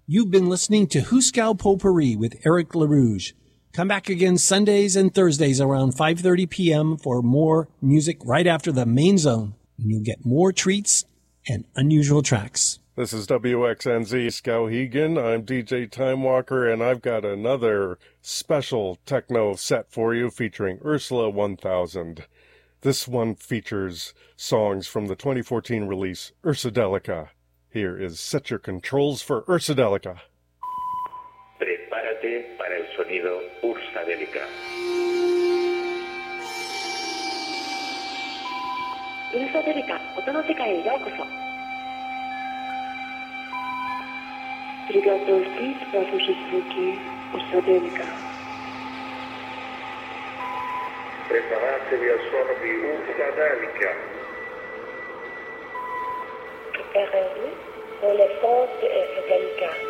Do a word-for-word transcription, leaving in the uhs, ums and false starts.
You've been listening to Huskow Potpourri with Eric LaRouge. Come back again Sundays and Thursdays around five thirty p.m. for more music right after the main zone. And you'll get more treats and unusual tracks. This is W X N Z Skowhegan. I'm D J Time Walker, and I've got another special techno set for you featuring Ursula one thousand. This one features songs from the twenty fourteen release Ursadelica. Here is Set Your Controls for Ursadelica. Prepárate para el sonido Ursadelica. Ursadelica, 音の世界へようこそ。Приготовьтесь послушать звуки Ursadelica. Preparatevi al suono di Ursadelica. Préparez-vous pour le son de Ursadelica.